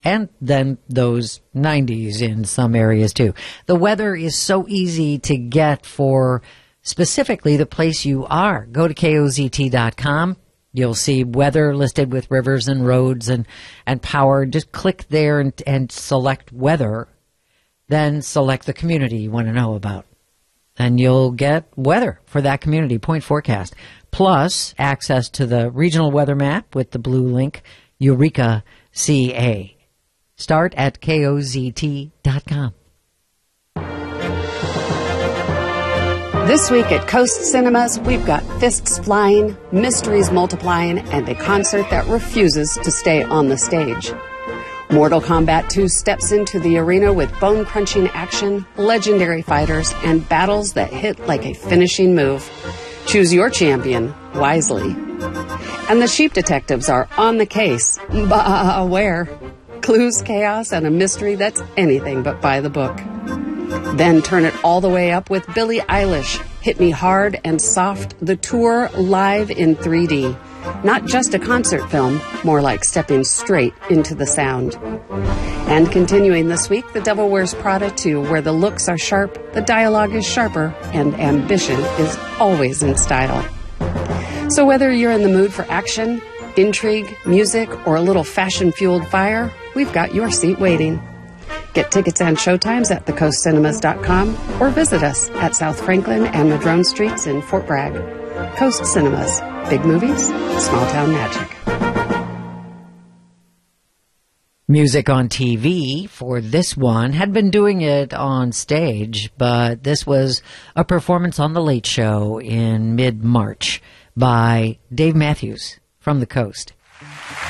And then those 90s in some areas too. The weather is so easy to get for specifically the place you are. Go to KOZT.com. You'll see weather listed with rivers and roads and power. Just click there and select weather. Then select the community you want to know about. And you'll get weather for that community, point forecast. Plus access to the regional weather map with the blue link, Eureka CA. Start at KOZT.com. This week at Coast Cinemas, we've got fists flying, mysteries multiplying, and a concert that refuses to stay on the stage. Mortal Kombat 2 steps into the arena with bone-crunching action, legendary fighters, and battles that hit like a finishing move. Choose your champion wisely. And the Sheep Detectives are on the case. Aware. Clues, chaos, and a mystery that's anything but by the book. Then turn it all the way up with Billie Eilish, Hit Me Hard and Soft, the tour live in 3D. Not just a concert film, more like stepping straight into the sound. And continuing this week, The Devil Wears Prada 2, where the looks are sharp, the dialogue is sharper, and ambition is always in style. So whether you're in the mood for action, intrigue, music, or a little fashion-fueled fire, we've got your seat waiting. Get tickets and showtimes at thecoastcinemas.com or visit us at South Franklin and Madrone Streets in Fort Bragg. Coast Cinemas. Big movies, small town magic. Music on TV for this one had been doing it on stage, but this was a performance on The Late Show in mid-March by Dave Matthews from the Coast.